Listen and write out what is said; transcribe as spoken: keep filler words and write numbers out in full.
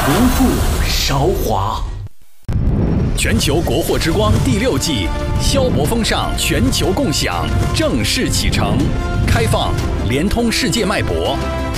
不负韶华。 全球国货之光第六季，消博风尚全球共享正式启程，开放联通世界脉搏。